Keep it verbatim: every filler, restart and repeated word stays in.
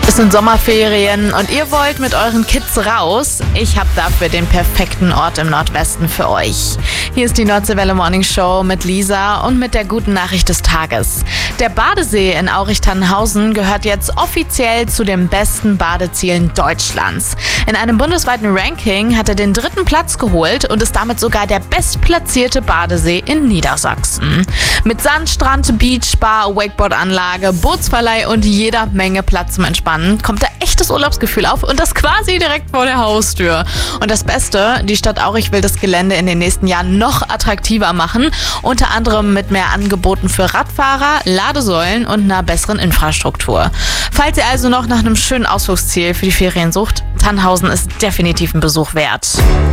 Es sind Sommerferien und ihr wollt mit euren Kids raus. Ich habe dafür den perfekten Ort im Nordwesten für euch. Hier ist die Nordseewelle Morning Show mit Lisa und mit der guten Nachricht des Tages. Der Badesee in Aurich-Tannenhausen gehört jetzt offiziell zu den besten Badezielen Deutschlands. In einem bundesweiten Ranking hat er den dritten Platz geholt und ist damit sogar der bestplatzierte Badesee in Niedersachsen. Mit Sandstrand, Beachbar, Wakeboardanlage, Bootsverleih und jeder Menge Platz zum Entspannen kommt da echtes Urlaubsgefühl auf und das quasi direkt vor der Haustür. Und das Beste, die Stadt Aurich will das Gelände in den nächsten Jahren noch attraktiver machen, unter anderem mit mehr Angeboten für Radfahrer, Ladesäulen und einer besseren Infrastruktur. Falls ihr also noch nach einem schönen Ausflugsziel für die Ferien sucht, Tannenhausen ist definitiv ein Besuch wert.